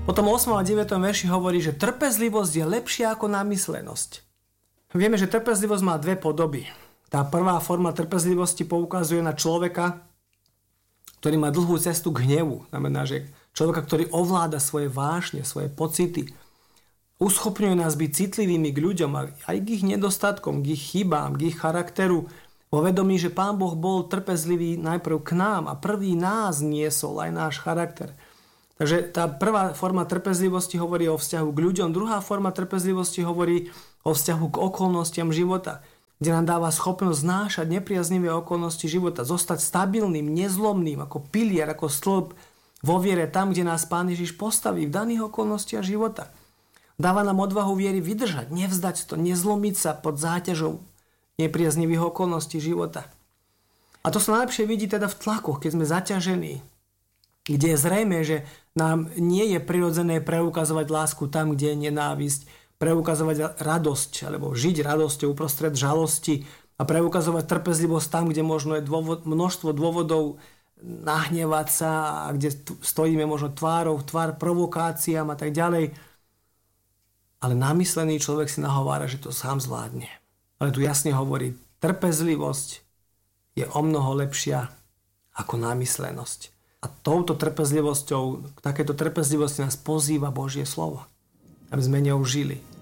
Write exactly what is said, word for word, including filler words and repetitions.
Potom ôsmom a deviatom verši hovorí, že trpezlivosť je lepšia ako námyslenosť. Vieme, že trpezlivosť má dve podoby. Tá prvá forma trpezlivosti poukazuje na človeka, ktorý má dlhú cestu k hnevu. Znamená, že človeka, ktorý ovláda svoje vášne, svoje pocity, uschopňuje nás byť citlivými k ľuďom a aj k ich nedostatkom, k ich chybám, k ich charakteru, vo vedomí, že Pán Boh bol trpezlivý najprv k nám a prvý nás niesol aj náš charakter. Takže tá prvá forma trpezlivosti hovorí o vzťahu k ľuďom, druhá forma trpezlivosti hovorí o vzťahu k okolnostiam života, kde nám dáva schopnosť znášať nepriaznivé okolnosti života, zostať stabilným, nezlomným, ako pilier, ako stĺp vo viere tam, kde nás Pán Ježiš postaví v daných okolnostiach života. Dáva nám odvahu viery vydržať, nevzdať to, nezlomiť sa pod záťažou nepriaznivých okolností života. A to sa najlepšie vidí teda v tlakoch, keď sme zaťažení, kde je zrejme, že nám nie je prirodzené preukazovať lásku tam, kde je nenávisť, preukazovať radosť, alebo žiť radosťou uprostred žalosti a preukazovať trpezlivosť tam, kde možno je dôvod, množstvo dôvodov nahnevať sa a kde stojíme možno tvárou v tvár provokáciám a tak ďalej. Ale namyslený človek si nahovára, že to sám zvládne. Ale tu jasne hovorí, trpezlivosť je omnoho lepšia ako namyslenosť. A touto trpezlivosťou, k takéto trpezlivosti nás pozýva Božie slovo, aby sme ňou žili.